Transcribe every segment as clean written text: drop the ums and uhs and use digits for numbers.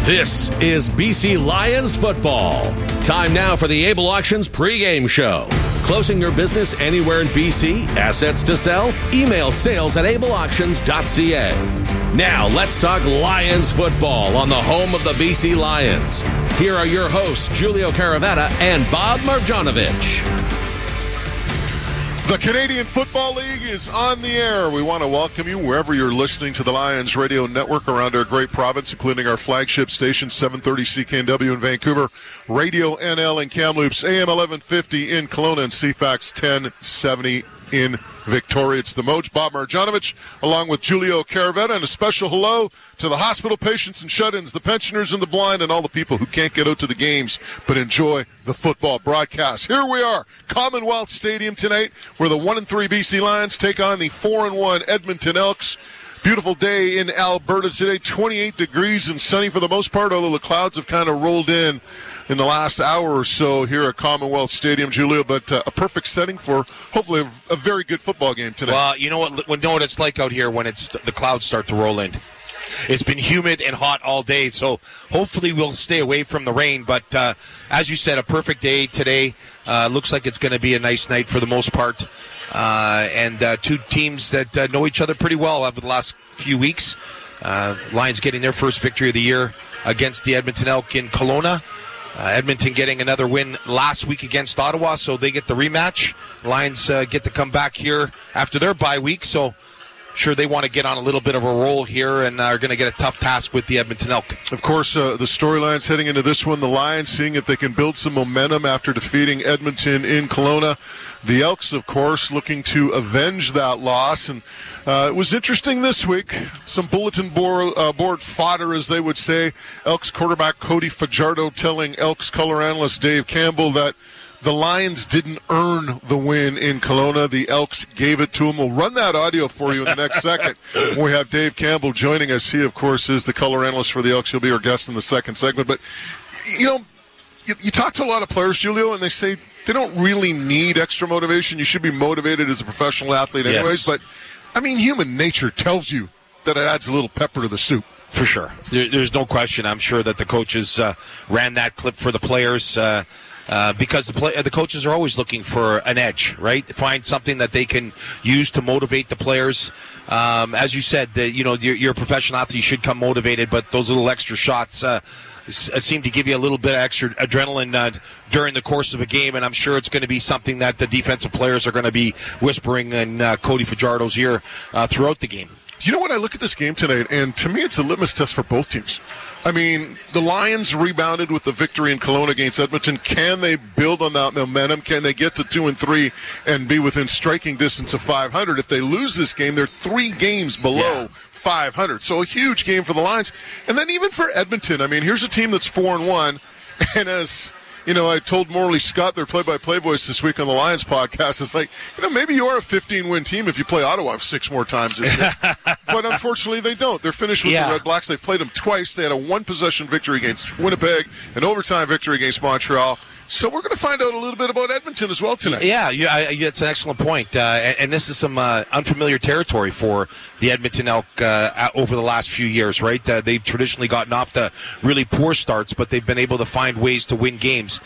This is BC Lions football. Time now for the Able Auctions pregame show. Closing your business anywhere in BC? Assets to sell? Email sales@ableauctions.ca. Now let's talk Lions football on the home of the BC Lions. Here are your hosts, Julio Caravetta and Bob Marjanovic. The Canadian Football League is on the air. We want to welcome you wherever you're listening to the Lions Radio Network around our great province, including our flagship station, 730 CKNW in Vancouver, Radio NL in Kamloops, AM 1150 in Kelowna, and CFAX 1070 in Victoria. It's the Moj, Bob Marjanovic, along with Julio Caravetta, and a special hello to the hospital patients and shut-ins, the pensioners and the blind, and all the people who can't get out to the games but enjoy the football broadcast. Here we are, Commonwealth Stadium tonight, where the 1-3 BC Lions take on the 4-1 Edmonton Elks. Beautiful day in Alberta today, 28 degrees and sunny for the most part, although the clouds have kind of rolled in the last hour or so here at Commonwealth Stadium, Julio, but a perfect setting for hopefully a very good football game today. Well, you know what it's like out here when the clouds start to roll in. It's been humid and hot all day, so hopefully we'll stay away from the rain. But as you said, a perfect day today. Looks like it's going to be a nice night for the most part. And two teams that know each other pretty well over the last few weeks. Lions getting their first victory of the year against the Edmonton Elk in Kelowna. Edmonton getting another win last week against Ottawa, so they get the rematch. Lions get to come back here after their bye week, so sure they want to get on a little bit of a roll here and are going to get a tough task with the Edmonton Elk. Of course, the storylines heading into this one, the Lions seeing if they can build some momentum after defeating Edmonton in Kelowna. The Elks, of course, looking to avenge that loss. And it was interesting this week. Some bulletin board fodder, as they would say. Elks quarterback Cody Fajardo telling Elks color analyst Dave Campbell that the Lions didn't earn the win in Kelowna. The Elks gave it to them. We'll run that audio for you in the next second when we have Dave Campbell joining us. He, of course, is the color analyst for the Elks. He'll be our guest in the second segment. But, you know, you talk to a lot of players, Julio, and they say they don't really need extra motivation. You should be motivated as a professional athlete anyways. Yes. But, I mean, human nature tells you that it adds a little pepper to the soup. For sure. There's no question. I'm sure that the coaches ran that clip for the players because the coaches are always looking for an edge, right? Find something that they can use to motivate the players. As you said, you're a professional athlete, you should come motivated, but those little extra shots seem to give you a little bit of extra adrenaline during the course of a game, and I'm sure it's going to be something that the defensive players are going to be whispering in Cody Fajardo's ear throughout the game. You know what? I look at this game tonight, and to me it's a litmus test for both teams. I mean, the Lions rebounded with the victory in Kelowna against Edmonton. Can they build on that momentum? Can they get to 2-3 and be within striking distance of 500? If they lose this game, they're 3 games below 500. So a huge game for the Lions. And then even for Edmonton, I mean, here's a team that's 4-1, and as you know, I told Morley Scott, their play-by-play voice this week on the Lions podcast, it's like, maybe you are a 15-win team if you play Ottawa 6 more times this year. But unfortunately, they don't. They're finished with the Red Blacks. They've played them twice. They had a one-possession victory against Winnipeg, an overtime victory against Montreal. So we're going to find out a little bit about Edmonton as well tonight. Yeah, it's an excellent point. And this is some unfamiliar territory for the Edmonton Elk over the last few years, right? They've traditionally gotten off to really poor starts, but they've been able to find ways to win games.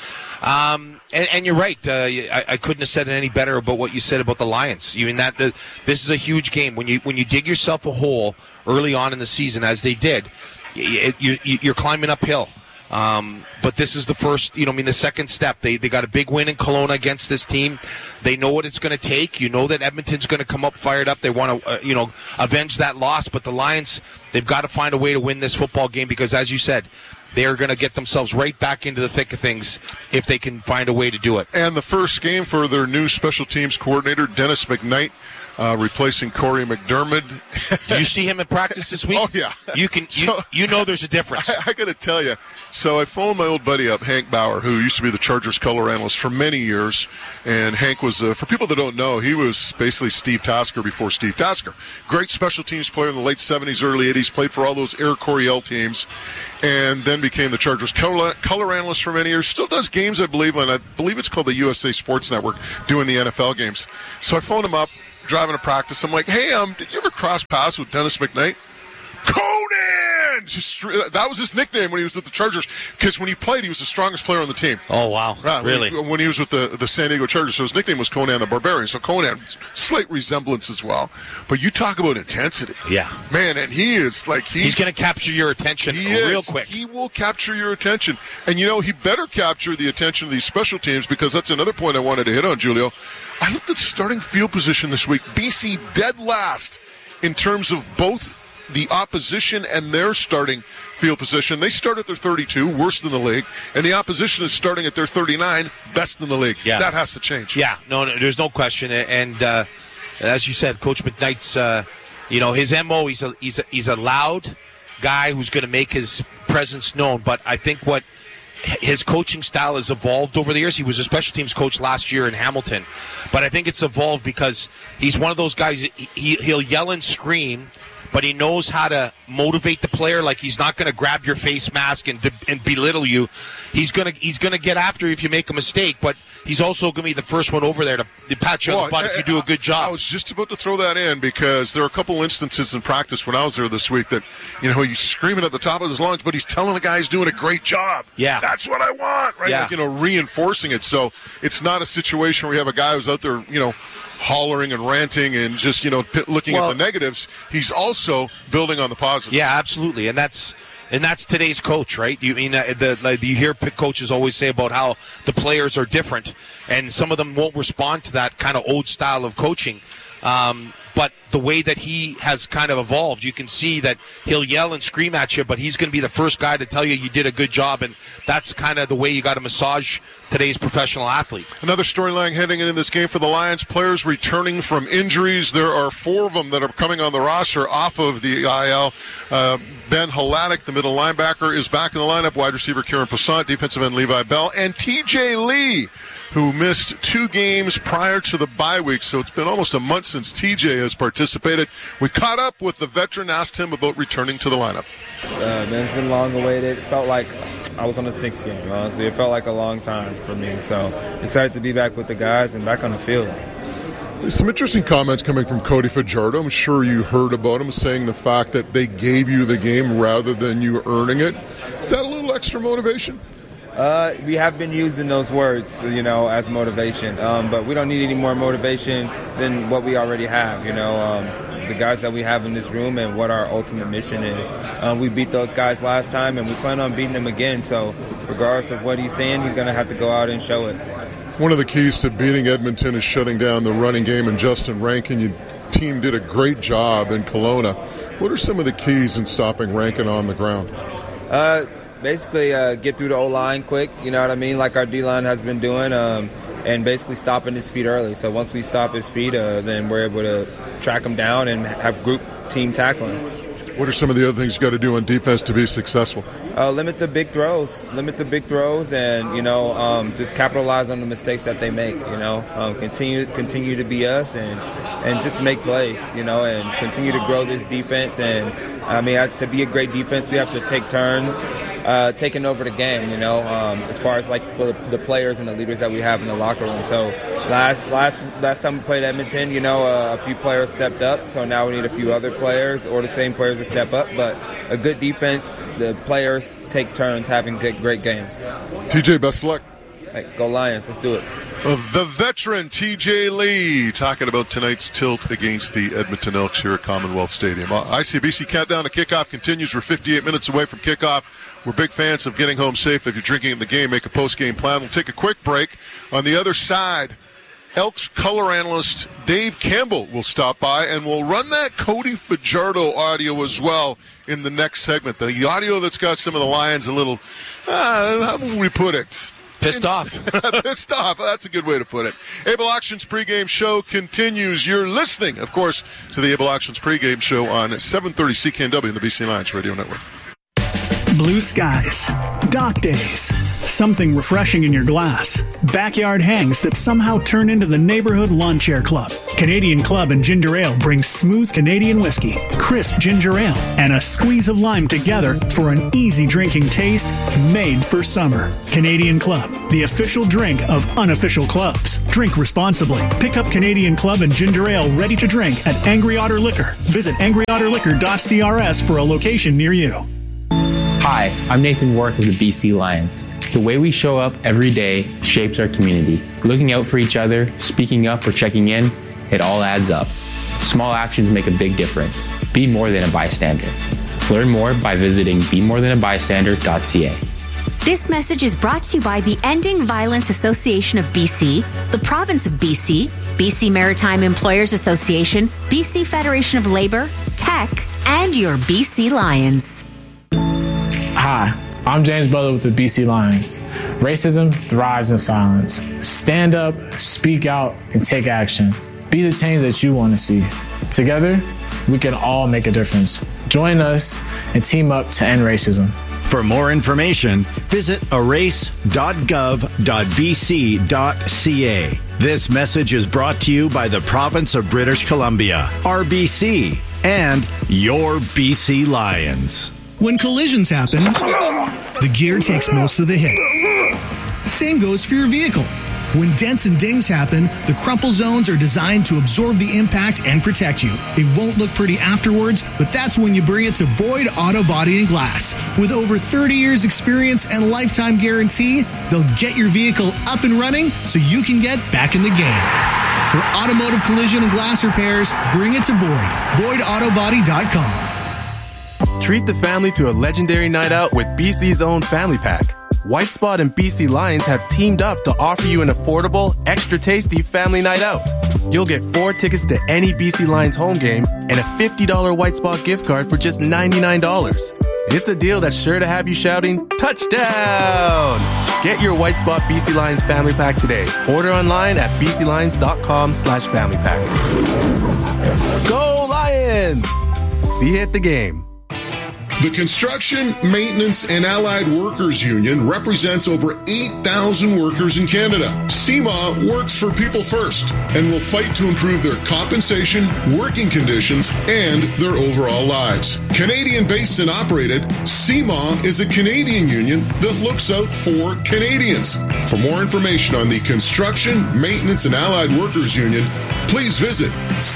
And you're right. I couldn't have said it any better about what you said about the Lions. You mean this is a huge game. When you dig yourself a hole early on in the season, as they did, you're climbing uphill. But this is the first, the second step. They got a big win in Kelowna against this team. They know what it's going to take. You know that Edmonton's going to come up fired up. They want to, avenge that loss. But the Lions, they've got to find a way to win this football game because, as you said, they are going to get themselves right back into the thick of things if they can find a way to do it. And the first game for their new special teams coordinator, Dennis McKnight, replacing Corey McDermott. Did you see him in practice this week? Oh, yeah. You know there's a difference. I got to tell you. So I phoned my old buddy up, Hank Bauer, who used to be the Chargers color analyst for many years. And Hank was, for people that don't know, he was basically Steve Tasker before Steve Tasker. Great special teams player in the late 70s, early 80s, played for all those Air Coryell teams, and then became the Chargers color analyst for many years. Still does games, I believe, and I believe it's called the USA Sports Network, doing the NFL games. So I phoned him up, driving to practice. I'm like, hey, did you ever cross paths with Dennis McKnight? Conan! Man, that was his nickname when he was with the Chargers, because when he played, he was the strongest player on the team. Oh, wow. Really? When he was with the San Diego Chargers, so his nickname was Conan the Barbarian. So Conan, slight resemblance as well. But you talk about intensity. Yeah. Man, and he is like... He's going to capture your attention real quick. He will capture your attention. And, he better capture the attention of these special teams, because that's another point I wanted to hit on, Julio. I looked at the starting field position this week. BC dead last in terms of both the opposition and their starting field position. They start at their 32, worst in the league, and the opposition is starting at their 39, best in the league. Yeah. That has to change. Yeah, no, there's no question. And as you said, Coach McKnight's, his MO, he's a loud guy who's going to make his presence known. But I think what his coaching style has evolved over the years. He was a special teams coach last year in Hamilton, but I think it's evolved because he's one of those guys. He'll yell and scream, but he knows how to motivate the player. Like, he's not going to grab your face mask and belittle you. He's gonna get after you if you make a mistake, but he's also going to be the first one over there to pat you on the butt if you do a good job. I was just about to throw that in, because there are a couple instances in practice when I was there this week that, he's screaming at the top of his lungs, but he's telling the guy he's doing a great job. Yeah. That's what I want, right? Yeah. Like, reinforcing it. So it's not a situation where you have a guy who's out there, hollering and ranting and just, looking at the negatives. He's also building on the positives. Yeah, absolutely. And that's today's coach, right? You hear coaches always say about how the players are different, and some of them won't respond to that kind of old style of coaching. But the way that he has kind of evolved, you can see that he'll yell and scream at you, but he's going to be the first guy to tell you did a good job, and that's kind of the way you got to massage today's professional athlete. Another storyline heading into this game for the Lions, players returning from injuries. There are 4 of them that are coming on the roster off of the IL. Ben Haladik, the middle linebacker, is back in the lineup. Wide receiver Kieran Passant, defensive end Levi Bell, and TJ Lee, who missed 2 games prior to the bye week. So it's been almost a month since TJ has participated. We caught up with the veteran, asked him about returning to the lineup. It's been long awaited. It felt like I was on the 6th game, honestly. It felt like a long time for me. So excited to be back with the guys and back on the field. There's some interesting comments coming from Cody Fajardo. I'm sure you heard about him saying the fact that they gave you the game rather than you earning it. Is that a little extra motivation? We have been using those words, as motivation, but we don't need any more motivation than what we already have, the guys that we have in this room and what our ultimate mission is. We beat those guys last time, and we plan on beating them again, so regardless of what he's saying, he's going to have to go out and show it. One of the keys to beating Edmonton is shutting down the running game, and Justin Rankin, your team did a great job in Kelowna. What are some of the keys in stopping Rankin on the ground? Basically, get through the O-line quick, you know what I mean, like our D-line has been doing, and basically stopping his feet early. So once we stop his feet, then we're able to track him down and have group team tackling. What are some of the other things you got to do on defense to be successful? Limit the big throws, and, just capitalize on the mistakes that they make, continue to be us and just make plays, and continue to grow this defense. And, to be a great defense, we have to take turns taking over the game, as far as like the players and the leaders that we have in the locker room. So last time we played Edmonton, a few players stepped up, so now we need a few other players or the same players to step up. But a good defense, the players take turns having great games. TJ, best of luck. Hey, go Lions, let's do it. The veteran TJ Lee talking about tonight's tilt against the Edmonton Elks here at Commonwealth Stadium. ICBC countdown to kickoff continues. We're 58 minutes away from kickoff. We're big fans of getting home safe. If you're drinking in the game, make a post-game plan. We'll take a quick break. On the other side, Elks color analyst Dave Campbell will stop by, and we'll run that Cody Fajardo audio as well in the next segment. The audio that's got some of the Lions a little, how would we put it? Pissed off. Pissed off. That's a good way to put it. Able Auctions pregame show continues. You're listening, of course, to the Able Auctions pregame show on 730 CKNW and the BC Lions Radio Network. Blue skies, dock days, something refreshing in your glass, backyard hangs that somehow turn into the neighborhood lawn chair club. Canadian Club and Ginger Ale brings smooth Canadian whiskey, crisp ginger ale, and a squeeze of lime together for an easy drinking taste made for summer. Canadian Club, the official drink of unofficial clubs. Drink responsibly. Pick up Canadian Club and Ginger Ale ready to drink at Angry Otter Liquor. Visit angryotterliquor.crs for a location near you. Hi, I'm Nathan Worth of the BC Lions. The way we show up every day shapes our community. Looking out for each other, speaking up or checking in, it all adds up. Small actions make a big difference. Be more than a bystander. Learn more by visiting bemorethan.abystander.ca. This message is brought to you by the Ending Violence Association of BC, the Province of BC, BC Maritime Employers Association, BC Federation of Labour, Tech, and your BC Lions. Hi, I'm James Butler with the BC Lions. Racism thrives in silence. Stand up, speak out, and take action. Be the change that you want to see. Together, we can all make a difference. Join us and team up to end racism. For more information, visit erase.gov.bc.ca. This message is brought to you by the Province of British Columbia, RBC, and your BC Lions. When collisions happen, the gear takes most of the hit. Same goes for your vehicle. When dents and dings happen, the crumple zones are designed to absorb the impact and protect you. It won't look pretty afterwards, but that's when you bring it to Boyd Auto Body and Glass. With over 30 years experience and lifetime guarantee, they'll get your vehicle up and running so you can get back in the game. For automotive collision and glass repairs, bring it to Boyd. BoydAutoBody.com. Treat the family to a legendary night out with BC's own Family Pack. White Spot and BC Lions have teamed up to offer you an affordable, extra tasty family night out. You'll get 4 tickets to any BC Lions home game and a $50 White Spot gift card for just $99. It's a deal that's sure to have you shouting, touchdown! Get your White Spot BC Lions Family Pack today. Order online at bclions.com/family pack. Go Lions! See you at the game. The Construction, Maintenance, and Allied Workers Union represents over 8,000 workers in Canada. CMA works for people first and will fight to improve their compensation, working conditions, and their overall lives. Canadian-based and operated, CMA is a Canadian union that looks out for Canadians. For more information on the Construction, Maintenance, and Allied Workers Union, please visit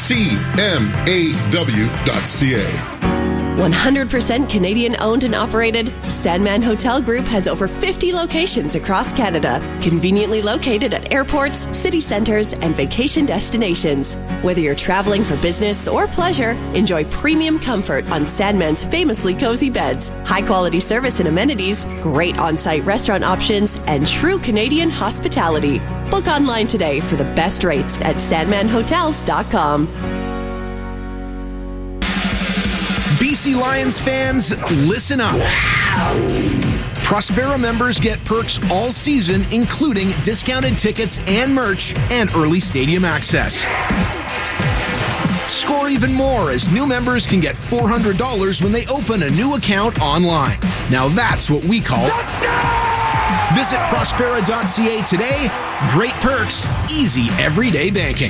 cmaw.ca. 100% Canadian owned and operated, Sandman Hotel Group has over 50 locations across Canada, conveniently located at airports, city centres, and vacation destinations. Whether you're traveling for business or pleasure, enjoy premium comfort on Sandman's famously cozy beds, high-quality service and amenities, great on-site restaurant options, and true Canadian hospitality. Book online today for the best rates at sandmanhotels.com. BC Lions fans, listen up. Prospera members get perks all season, including discounted tickets and merch and early stadium access. Score even more as new members can get $400 when they open a new account online. Now that's what we call Visit Prospera.ca today. Great perks, easy everyday banking.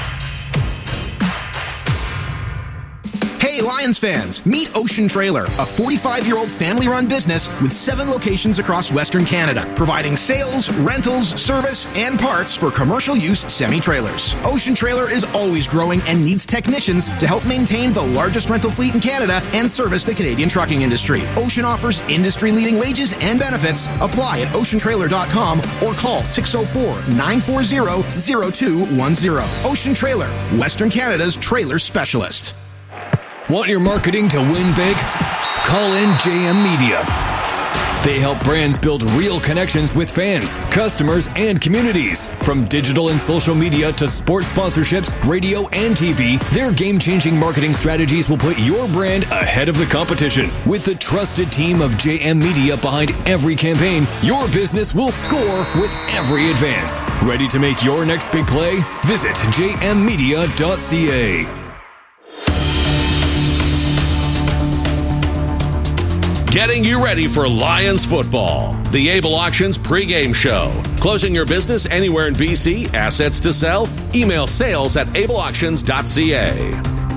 Hey Lions fans, meet Ocean Trailer, a 45-year-old family-run business with 7 locations across Western Canada, providing sales, rentals, service, and parts for commercial use semi-trailers. Ocean Trailer is always growing and needs technicians to help maintain the largest rental fleet in Canada and service the Canadian trucking industry. Ocean offers industry-leading wages and benefits. Apply at oceantrailer.com or call 604-940-0210. Ocean Trailer, Western Canada's trailer specialist. Want your marketing to win big? Call in JM Media. They help brands build real connections with fans, customers, and communities. From digital and social media to sports sponsorships, radio, and TV, their game-changing marketing strategies will put your brand ahead of the competition. With the trusted team of JM Media behind every campaign, your business will score with every advance. Ready to make your next big play? Visit jmmedia.ca. Getting you ready for Lions football. The Able Auctions pregame show. Closing your business anywhere in BC, assets to sell? Email sales at ableauctions.ca.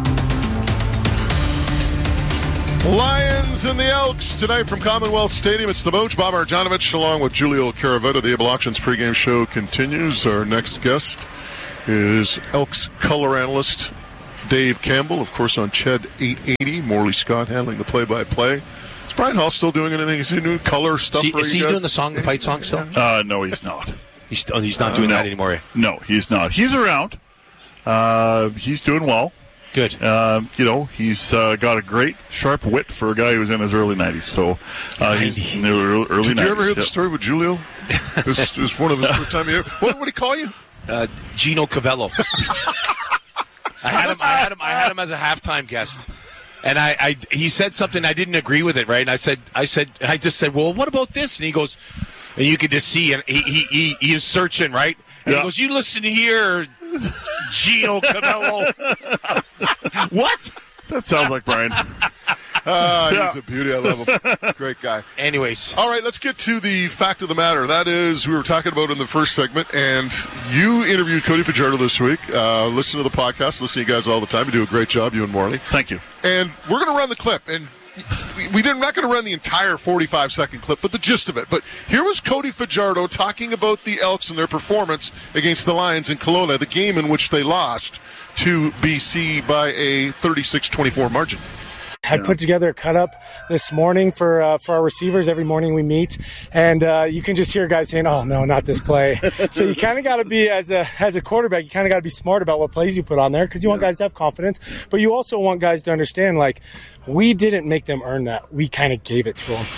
Lions and the Elks tonight from Commonwealth Stadium. It's the Boch, Bob Marjanovic, along with Julio Caravetta. The Able Auctions pregame show continues. Our next guest is Elks color analyst Dave Campbell, of course, on Ched 880. Morley Scott handling the play-by-play. Is Brian Hall still doing anything? Is he doing color stuff? Is he doing the fight song still? No, he's not. He's not doing that anymore. No, he's not. He's around. He's doing well. Good. He's got a great, sharp wit for a guy who's in his early 90s. So he's in the early 90s. Did you ever hear the story with Julio? This is one of his first time here. What did he call you? Gino Cavello. I had him as a halftime guest. And he said something, I didn't agree with it, right? And I just said, well, what about this? And he goes, and you could just see, and he is searching, right? And he goes, you listen here, Gino Cavello. What? That sounds like Brian. He's a beauty. I love him. Great guy. Anyways. All right, let's get to the fact of the matter. That is, we were talking about in the first segment, and you interviewed Cody Fajardo this week. Listen to the podcast. Listen to you guys all the time. You do a great job, you and Morley. Thank you. And we're going to run the clip. And we're not going to run the entire 45-second clip, but the gist of it. But here was Cody Fajardo talking about the Elks and their performance against the Lions in Kelowna, the game in which they lost to BC by a 36-24 margin. I put together a cut up this morning for our receivers. Every morning we meet, and you can just hear guys saying, "Oh no, not this play." So you kind of got to be as a quarterback. You kind of got to be smart about what plays you put on there because you want guys to have confidence, but you also want guys to understand like we didn't make them earn that. We kind of gave it to them.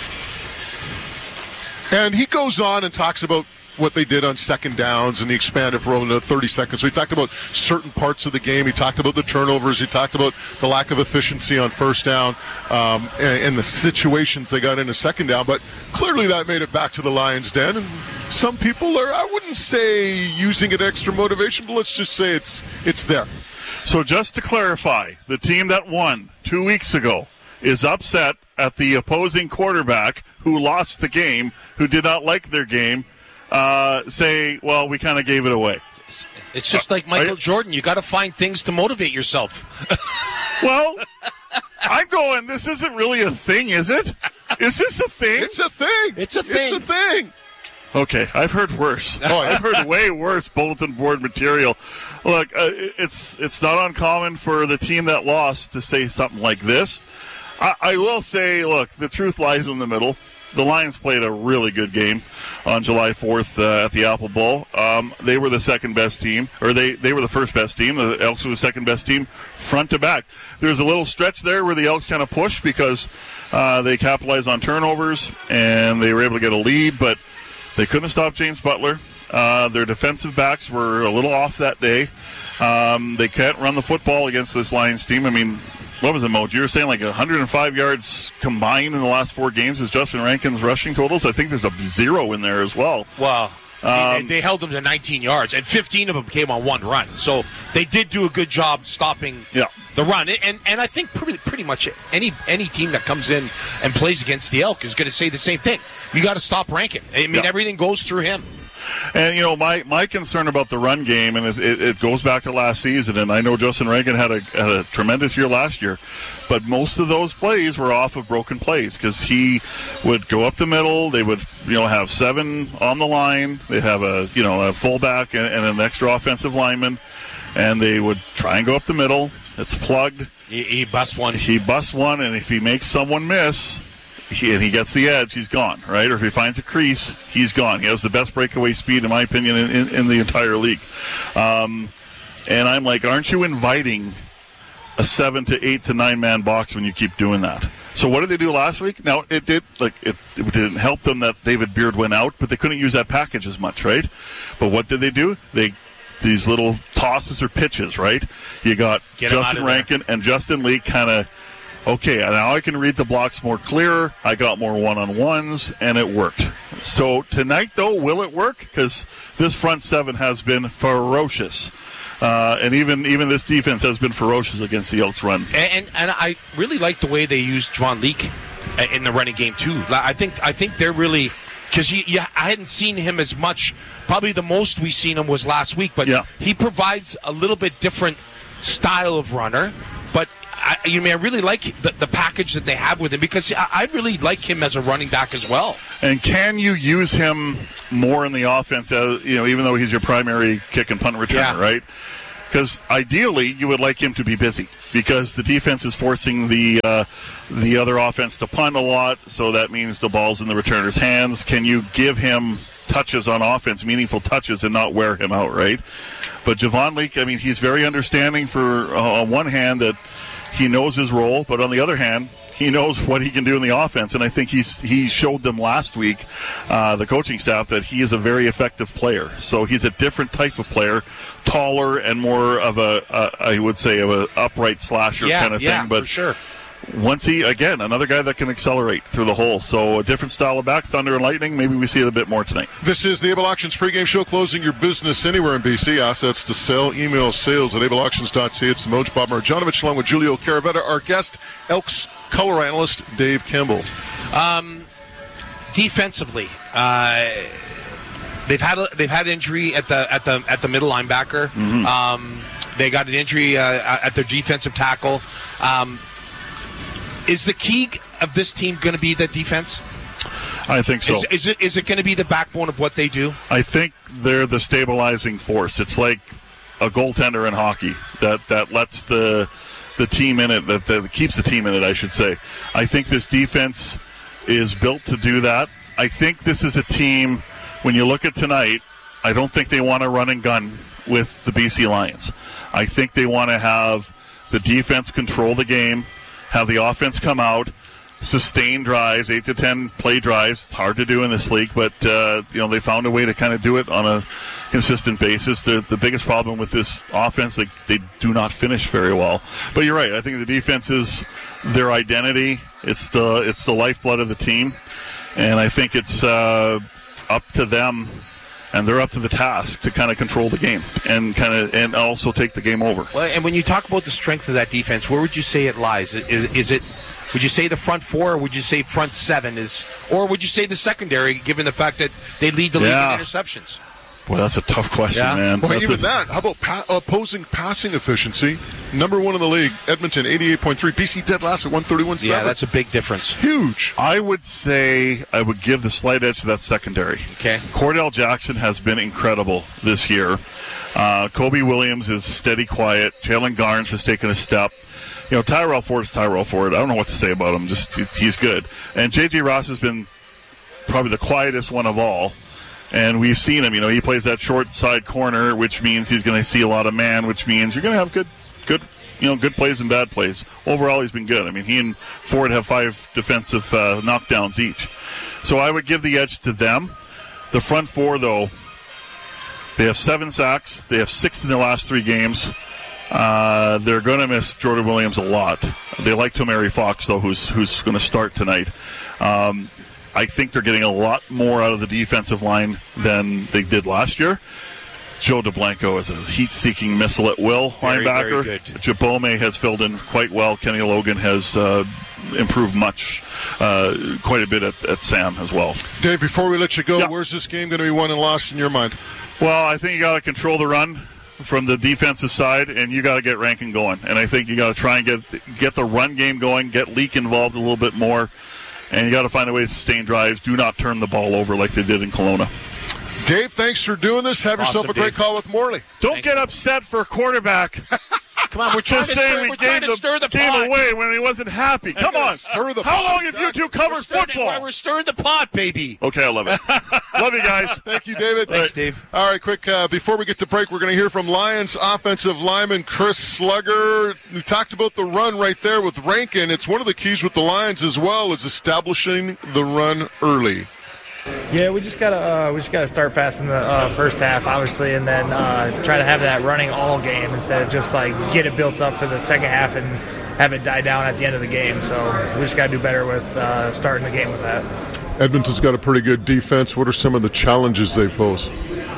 And he goes on and talks about what they did on second downs and the expanded program to 30 seconds. So he talked about certain parts of the game. He talked about the turnovers. He talked about the lack of efficiency on first down and the situations they got into second down. But clearly that made it back to the Lions' den. And some people are, I wouldn't say using it extra motivation, but let's just say it's there. So just to clarify, the team that won 2 weeks ago is upset at the opposing quarterback who lost the game, who did not like their game, say, well, we kind of gave it away. It's just like Michael Jordan. You got to find things to motivate yourself. Well, I'm going, this isn't really a thing, is it? Is this a thing? It's a thing. It's a thing. It's a thing. Okay, I've heard worse. I've heard way worse bulletin board material. Look, it's not uncommon for the team that lost to say something like this. I will say, look, the truth lies in the middle. The Lions played a really good game on July 4th at the Apple Bowl. They were the second best team, or they were the first best team. The Elks were the second best team front to back. There's a little stretch there where the Elks kind of pushed because they capitalized on turnovers and they were able to get a lead, but they couldn't stop James Butler. Their defensive backs were a little off that day. They can't run the football against this Lions team. I mean, what was it, Mo? You were saying like 105 yards combined in the last 4 games is Justin Rankin's rushing totals. I think there's a 0 in there as well. Wow. They held him to 19 yards, and 15 of them came on one run. So they did do a good job stopping the run. And I think pretty much any team that comes in and plays against the Elk is going to say the same thing. You got to stop Rankin. I mean, everything goes through him. And, you know, my concern about the run game, and it goes back to last season, and I know Justin Rankin had a tremendous year last year, but most of those plays were off of broken plays because he would go up the middle. They would, have 7 on the line. They'd have a fullback and an extra offensive lineman, and they would try and go up the middle. It's plugged. He busts one. And if he makes someone miss, and he gets the edge, he's gone, right? Or if he finds a crease, he's gone. He has the best breakaway speed, in my opinion, in the entire league. And I'm like, aren't you inviting a 7 to 8 to 9 man box when you keep doing that? So what did they do last week? Now, it didn't help them that David Beard went out, but they couldn't use that package as much, right? But what did they do? These little tosses or pitches, right? You got Justin Rankin and Justin Lee kind of, okay, now I can read the blocks more clearer. I got more one-on-ones, and it worked. So tonight, though, will it work? Because this front 7 has been ferocious. And even this defense has been ferocious against the Elks run. And I really like the way they used Javon Leake in the running game, too. I think they're really... Because I hadn't seen him as much. Probably the most we've seen him was last week. But he provides a little bit different style of runner. But I really like the package that they have with him because I really like him as a running back as well. And can you use him more in the offense, even though he's your primary kick and punt returner, right? Because ideally, you would like him to be busy because the defense is forcing the other offense to punt a lot, so that means the ball's in the returner's hands. Can you give him touches on offense, meaningful touches, and not wear him out, right? But Javon Leake, I mean, he's very understanding for, on one hand, that he knows his role, but on the other hand, he knows what he can do in the offense, and I think he showed them last week, the coaching staff, that he is a very effective player. So he's a different type of player, taller and more of I would say, of a upright slasher kind of thing. But for sure. Once another guy that can accelerate through the hole. So a different style of back, Thunder and Lightning. Maybe we see it a bit more tonight. This is the Able Auctions pregame show, closing your business anywhere in BC. Assets to sell. Email sales@ableauctions.ca. It's the Moj Bob Marjanovic along with Julio Caravetta. Our guest, Elks color analyst Dave Kimball. Defensively, they've had injury at the middle linebacker. Mm-hmm. They got an injury at their defensive tackle. Is the key of this team going to be the defense? I think so. Is it going to be the backbone of what they do? I think they're the stabilizing force. It's like a goaltender in hockey that lets the team in it, that keeps the team in it, I should say. I think this defense is built to do that. I think this is a team, when you look at tonight, I don't think they want to run and gun with the BC Lions. I think they want to have the defense control the game, have the offense come out, sustain drives, 8 to 10 play drives. It's hard to do in this league, but they found a way to kind of do it on a consistent basis. The biggest problem with this offense, they do not finish very well. But you're right. I think the defense is their identity. It's the lifeblood of the team, and I think it's up to them. And they're up to the task to kind of control the game and also take the game over. Well, and when you talk about the strength of that defense, where would you say it lies? Is it? Would you say the front four, or would you say front seven or would you say the secondary, given the fact that they lead the league in interceptions? Well, that's a tough question, man. Well, how about opposing passing efficiency? Number one in the league, Edmonton, 88.3. BC dead last at 131.7. Yeah, that's a big difference. Huge. I would say I would give the slight edge to that secondary. Okay. Cordell Jackson has been incredible this year. Kobe Williams is steady, quiet. Jalen Garnes has taken a step. Tyrell Ford is Tyrell Ford. I don't know what to say about him. Just he's good. And J.J. Ross has been probably the quietest one of all. And we've seen him, he plays that short side corner, which means he's going to see a lot of man, which means you're going to have good plays and bad plays. Overall, he's been good. I mean, he and Ford have 5 defensive knockdowns each. So I would give the edge to them. The front four, though, they have 7 sacks. They have 6 in the last 3 games. They're going to miss Jordan Williams a lot. They like Tomari Fox, though, who's going to start tonight. I think they're getting a lot more out of the defensive line than they did last year. Joe DeBlanco is a heat-seeking missile at will linebacker. Very good. Jabome has filled in quite well. Kenny Logan has improved quite a bit at Sam as well. Dave, before we let you go, where's this game going to be won and lost in your mind? Well, I think you got to control the run from the defensive side, and you got to get Rankin going. And I think you got to try and get the run game going, get Leak involved a little bit more. And you got to find a way to sustain drives. Do not turn the ball over like they did in Kelowna. Dave, thanks for doing this. Have yourself a great call with Morley. Don't get upset for a quarterback. Come on, we're trying to stir the pot. Away when he wasn't happy. Come on. Stir the How pot. long have you two covered football? We're stirring the pot, baby. Okay, I love it. Love you guys. Thank you, David. Thanks, Dave. All right, quick, before we get to break, we're going to hear from Lions offensive lineman Chris Slugger. We talked about the run right there with Rankin. It's one of the keys with the Lions as well, is establishing the run early. Yeah, we just gotta start fast in the first half, obviously, and then try to have that running all game instead of just get it built up for the second half and have it die down at the end of the game. So we just gotta do better with starting the game with that. Edmonton's got a pretty good defense. What are some of the challenges they pose?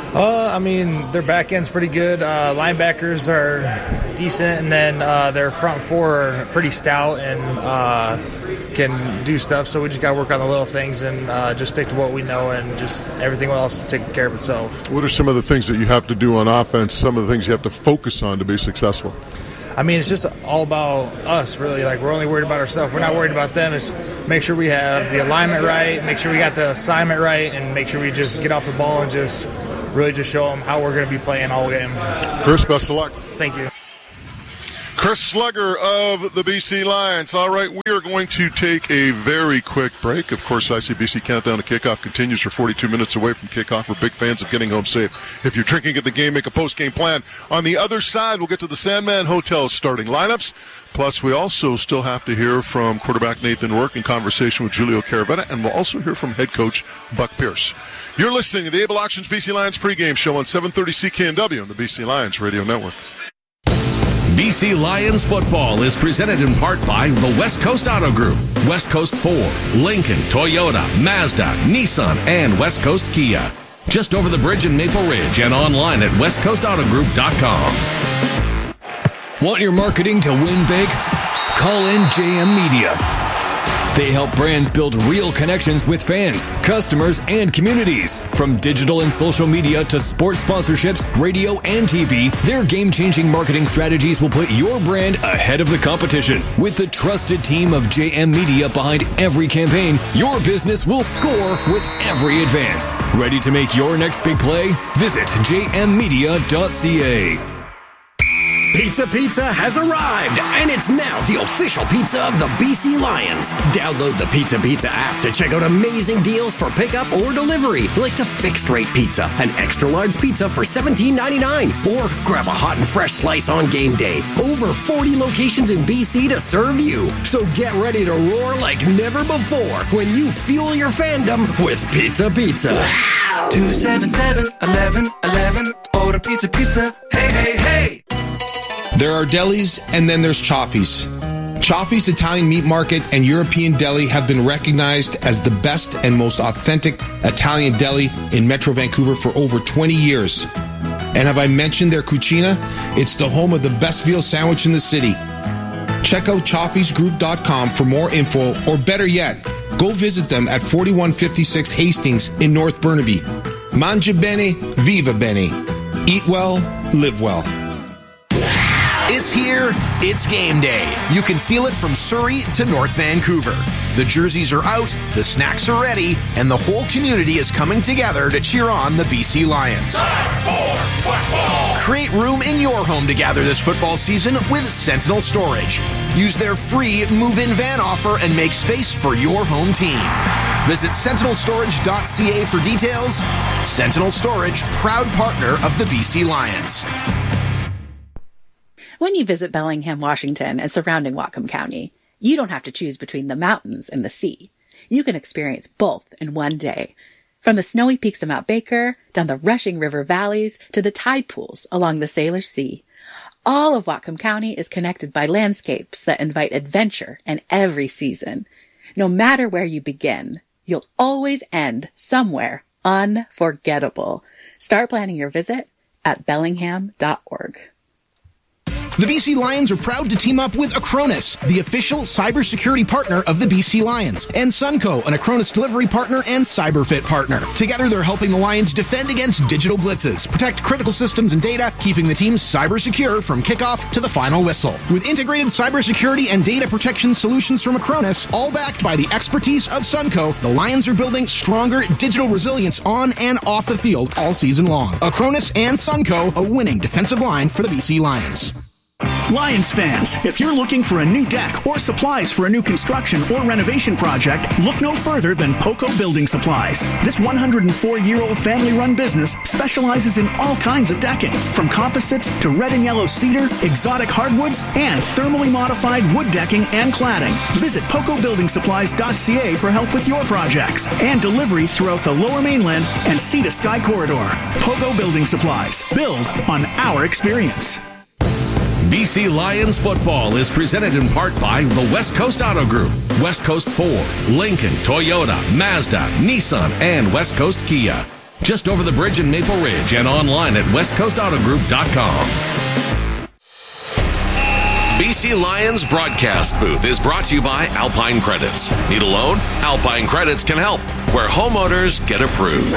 Their back end's pretty good. Linebackers are decent, and then their front four are pretty stout and can do stuff. So we just got to work on the little things and just stick to what we know, and just everything else will take care of itself. What are some of the things that you have to do on offense, some of the things you have to focus on to be successful? It's just all about us, really. We're only worried about ourselves. We're not worried about them. It's make sure we have the alignment right, make sure we got the assignment right, and make sure we just get off the ball and just really just show them how we're going to be playing all game. Chris, best of luck. Thank you. Chris Slugger of the BC Lions. All right, we are going to take a very quick break. Of course, ICBC Countdown to Kickoff continues for 42 minutes away from kickoff. We're big fans of getting home safe. If you're drinking at the game, make a post-game plan. On the other side, we'll get to the Sandman Hotel's starting lineups. Plus, we also still have to hear from quarterback Nathan Work in conversation with Julio Caravetta, and we'll also hear from head coach Buck Pierce. You're listening to the Able Auctions BC Lions pregame show on 730 CKNW on the BC Lions Radio Network. BC Lions football is presented in part by the West Coast Auto Group, West Coast Ford, Lincoln, Toyota, Mazda, Nissan, and West Coast Kia. Just over the bridge in Maple Ridge and online at westcoastautogroup.com. Want your marketing to win big? Call in JM Media. They help brands build real connections with fans, customers, and communities. From digital and social media to sports sponsorships, radio, and TV, their game-changing marketing strategies will put your brand ahead of the competition. With the trusted team of JM Media behind every campaign, your business will score with every advance. Ready to make your next big play? Visit jmmedia.ca. Pizza Pizza has arrived, and it's now the official pizza of the BC Lions. Download the Pizza Pizza app to check out amazing deals for pickup or delivery, like the fixed rate pizza, an extra large pizza for $17.99, or grab a hot and fresh slice on game day. Over 40 locations in BC to serve you. So get ready to roar like never before when you fuel your fandom with Pizza Pizza. 277-1111, order Pizza Pizza. Hey, hey, hey! There are delis, and then there's Chaffee's. Chaffee's Italian Meat Market and European Deli have been recognized as the best and most authentic Italian deli in Metro Vancouver for over 20 years. And have I mentioned their cucina? It's the home of the best veal sandwich in the city. Check out chaffeesgroup.com for more info, or better yet, go visit them at 4156 Hastings in North Burnaby. Mangia bene, viva bene. Eat well, live well. It's here. It's game day. You can feel it from Surrey to North Vancouver. The jerseys are out, the snacks are ready, and the whole community is coming together to cheer on the BC Lions. Create room in your home to gather this football season with Sentinel Storage. Use their free move-in van offer and make space for your home team. Visit sentinelstorage.ca for details. Sentinel Storage, proud partner of the BC Lions. When you visit Bellingham, Washington, and surrounding Whatcom County, you don't have to choose between the mountains and the sea. You can experience both in one day. From the snowy peaks of Mount Baker, down the rushing river valleys, to the tide pools along the Salish Sea. All of Whatcom County is connected by landscapes that invite adventure in every season. No matter where you begin, you'll always end somewhere unforgettable. Start planning your visit at bellingham.org. The BC Lions are proud to team up with Acronis, the official cybersecurity partner of the BC Lions, and Sunco, an Acronis delivery partner and CyberFit partner. Together, they're helping the Lions defend against digital blitzes, protect critical systems and data, keeping the team cyber secure from kickoff to the final whistle. With integrated cybersecurity and data protection solutions from Acronis, all backed by the expertise of Sunco, the Lions are building stronger digital resilience on and off the field all season long. Acronis and Sunco, a winning defensive line for the BC Lions. Lions fans, if you're looking for a new deck or supplies for a new construction or renovation project, look no further than Poco Building Supplies. This 104-year-old family-run business specializes in all kinds of decking, from composites to red and yellow cedar, exotic hardwoods, and thermally modified wood decking and cladding. Visit PocoBuildingSupplies.ca for help with your projects and delivery throughout the Lower Mainland and Sea to Sky corridor. Poco Building Supplies. Build on our experience. BC Lions football is presented in part by the West Coast Auto Group, West Coast Ford, Lincoln, Toyota, Mazda, Nissan, and West Coast Kia. Just over the bridge in Maple Ridge and online at westcoastautogroup.com. BC Lions broadcast booth is brought to you by Alpine Credits. Need a loan? Alpine Credits can help, where homeowners get approved.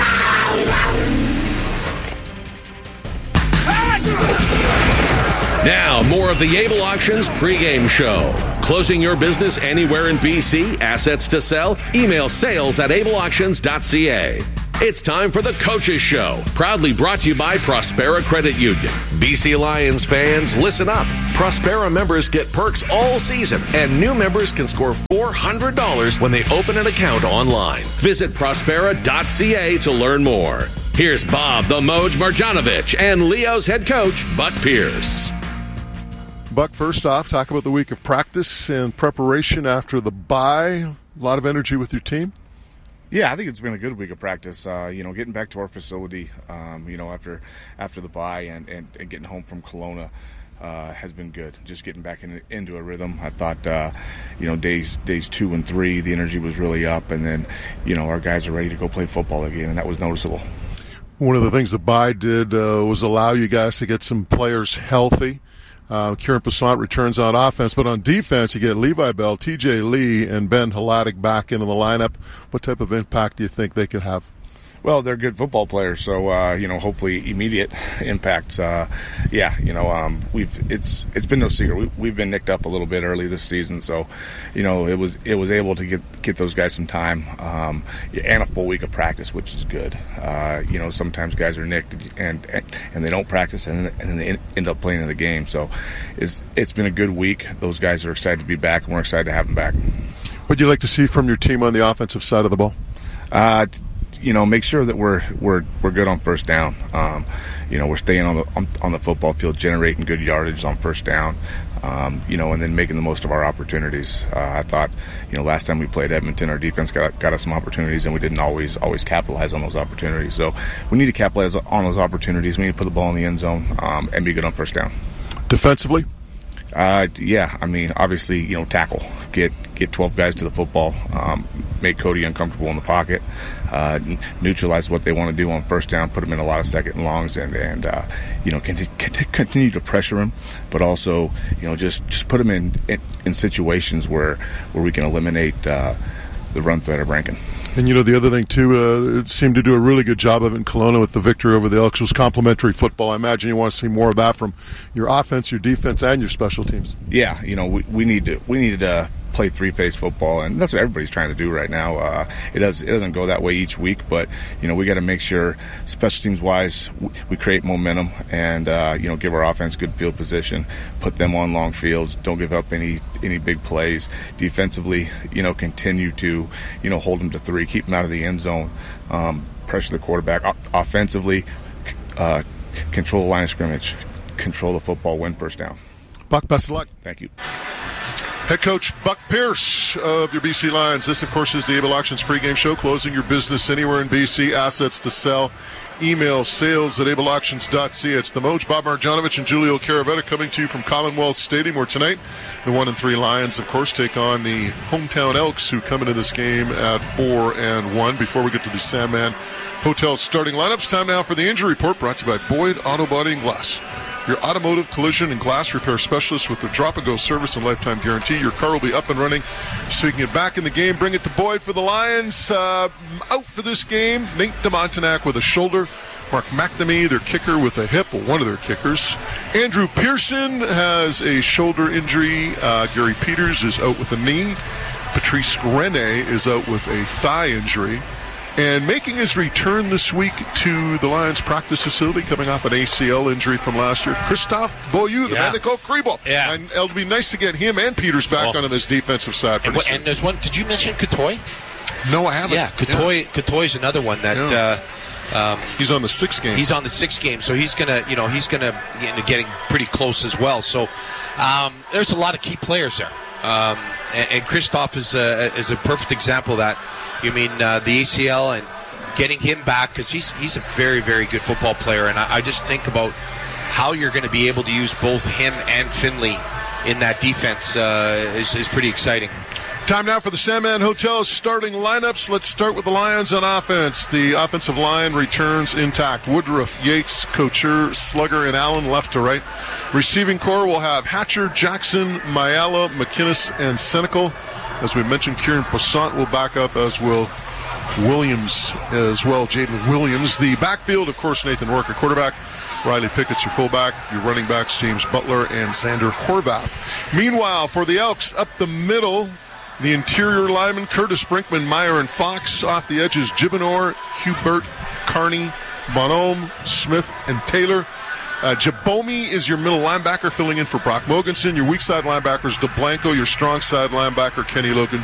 Now, more of the Able Auctions pregame show. Closing your business anywhere in BC, assets to sell? Email sales@ableauctions.ca. It's time for the Coaches Show, proudly brought to you by Prospera Credit Union. BC Lions fans, listen up. Prospera members get perks all season, and new members can score $400 when they open an account online. Visit Prospera.ca to learn more. Here's Bob the Moj Marjanovic and Leo's head coach, Buck Pierce. Buck, first off, talk about the week of practice and preparation after the bye. A lot of energy with your team. Yeah, I think it's been a good week of practice. Getting back to our facility, after the bye and getting home from Kelowna has been good. Just getting back into a rhythm. I thought, days 2 and 3, the energy was really up, and then, our guys are ready to go play football again, and that was noticeable. One of the things the bye did was allow you guys to get some players healthy. Kieran Passant returns on offense, but on defense you get Levi Bell, TJ Lee, and Ben Hladek back into the lineup. What type of impact do you think they could have? Well, they're good football players, so hopefully immediate impacts. It's been no secret. We've been nicked up a little bit early this season, so it was able to get those guys some time and a full week of practice, which is good. Sometimes guys are nicked and they don't practice and then they end up playing in the game. So it's been a good week. Those guys are excited to be back, and we're excited to have them back. What do you like to see from your team on the offensive side of the ball? Make sure that we're good on first down. We're staying on the football field, generating good yardage on first down, and then making the most of our opportunities. I thought, last time we played Edmonton, our defense got us some opportunities, and we didn't always capitalize on those opportunities. So we need to capitalize on those opportunities. We need to put the ball in the end zone and be good on first down. Defensively? Obviously, tackle, get 12 guys to the football, make Cody uncomfortable in the pocket, neutralize what they want to do on first down, put them in a lot of second and longs, and continue to pressure them, but also, just put them in situations where we can eliminate the run threat of Rankin. And the other thing too, it seemed to do a really good job of it in Kelowna with the victory over the Elks was complementary football. I imagine you want to see more of that from your offense, your defense, and your special teams. Yeah, we need to play three-phase football, and that's what everybody's trying to do right now. It doesn't go that way each week, but we got to make sure special teams wise we create momentum and give our offense good field position, put them on long fields, don't give up any big plays. Defensively, continue to hold them to 3, keep them out of the end zone, pressure the quarterback. Offensively, control the line of scrimmage, control the football, win first down. Buck, best of luck. Thank you. Head coach Buck Pierce of your BC Lions. This, of course, is the Able Auctions pregame show, closing your business anywhere in BC. Assets to sell. Email sales@ableauctions.ca. It's the Moj, Bob Marjanovic, and Julio Caravetta coming to you from Commonwealth Stadium, where tonight the 1-3 Lions, of course, take on the hometown Elks, who come into this game at 4-1. Before we get to the Sandman Hotel starting lineups, time now for the injury report, brought to you by Boyd Auto Body and Glass. Your automotive collision and glass repair specialist with the drop-and-go service and lifetime guarantee. Your car will be up and running so you can get back in the game. Bring it to Boyd for the Lions. Out for this game, Nate DeMontenac with a shoulder. Mark McNamee, their kicker, with a hip, or one of their kickers. Andrew Pearson has a shoulder injury. Gary Peters is out with a knee. Patrice Rene is out with a thigh injury. And making his return this week to the Lions practice facility, coming off an ACL injury from last year, Christophe Beaulieu, the man they call Kriebel. Yeah. And it'll be nice to get him and Peters back onto this defensive side. And there's one, did you mention Katoy? No, I haven't. Yeah, Katoy's another one that... he's on the 6th game. He's on the 6th game, so he's gonna getting pretty close as well. So there's a lot of key players there, and Christophe is a perfect example of that. You mean the ACL and getting him back, because he's a very, very good football player, and I just think about how you're going to be able to use both him and Finley in that defense is pretty exciting. Time now for the Sandman Hotel starting lineups. Let's start with the Lions on offense. The offensive line returns intact. Woodruff, Yates, Couture, Slugger, and Allen left to right. Receiving core will have Hatcher, Jackson, Mayala, McInnes, and Senecal. As we mentioned, Kieran Passant will back up, as will Williams as well, Jaden Williams. The backfield, of course, Nathan Rourke, quarterback. Riley Pickett's your fullback. Your running backs, James Butler and Xander Horvath. Meanwhile, for the Elks, up the middle, The interior linemen, Curtis Brinkman, Meyer, and Fox. Off the edges, Gibonor, Hubert, Carney, Bonhomme, Smith, and Taylor. Jabomi is your middle linebacker, filling in for Brock Mogensen. Your weak side linebacker is DeBlanco. Your strong side linebacker, Kenny Logan